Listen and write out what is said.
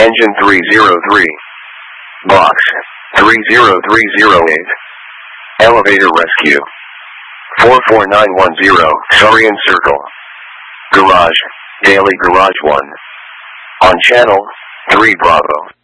Engine 303. Box 30308. Elevator rescue 44910 Sarian Circle. Garage, Daily Garage 1. On channel 3 Bravo.